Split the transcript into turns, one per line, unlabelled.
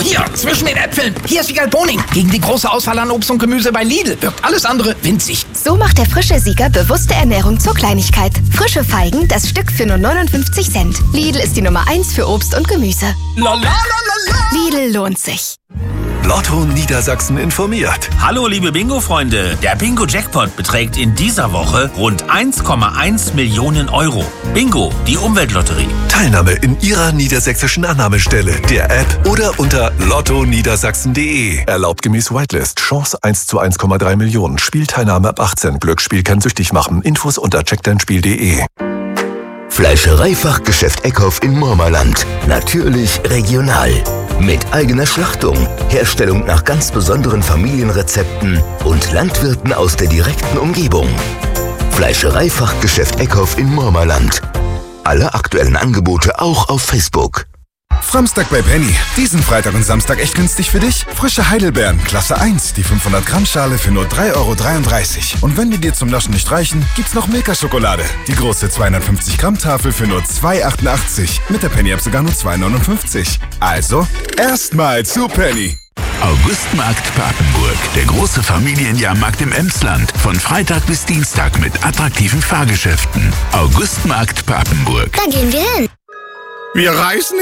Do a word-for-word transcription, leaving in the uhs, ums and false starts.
hier, zwischen den Äpfeln. Hier ist Wiegald Boning. Gegen die große Auswahl an Obst und Gemüse bei Lidl wirkt alles andere winzig.
So macht der frische Sieger bewusste Ernährung zur Kleinigkeit. Frische Feigen, das Stück für nur neunundfünfzig Cent. Lidl ist die Nummer eins für Obst und Gemüse.
La, la, la, la, la.
Lidl lohnt sich.
Lotto Niedersachsen informiert.
Hallo liebe Bingo-Freunde, der Bingo-Jackpot beträgt in dieser Woche rund eins Komma eins Millionen Euro. Bingo, die Umweltlotterie.
Teilnahme in Ihrer niedersächsischen Annahmestelle, der App oder unter lotto niedersachsen punkt de. Erlaubt gemäß Whitelist. Chance eins zu eins Komma drei Millionen. Spielteilnahme ab achtzehn. Glücksspiel kann süchtig machen. Infos unter check dein spiel punkt de.
Fleischereifachgeschäft Eckhoff in Murmerland. Natürlich regional. Mit eigener Schlachtung, Herstellung nach ganz besonderen Familienrezepten und Landwirten aus der direkten Umgebung. Fleischereifachgeschäft Eckhoff in Murmerland. Alle aktuellen Angebote auch auf Facebook.
Framstag bei Penny. Diesen Freitag und Samstag echt günstig für dich. Frische Heidelbeeren, Klasse eins, die fünfhundert Gramm Schale für nur drei Euro dreiunddreißig. Und wenn die dir zum Naschen nicht reichen, gibt's noch Milka-Schokolade. Die große zweihundertfünfzig Gramm Tafel für nur zwei Euro achtundachtzig. Mit der Penny-App sogar nur zwei Euro neunundfünfzig. Also, erstmal zu Penny.
Augustmarkt Papenburg, der große Familienjahrmarkt im Emsland. Von Freitag bis Dienstag mit attraktiven Fahrgeschäften. Augustmarkt Papenburg.
Da gehen wir hin.
Wir reisen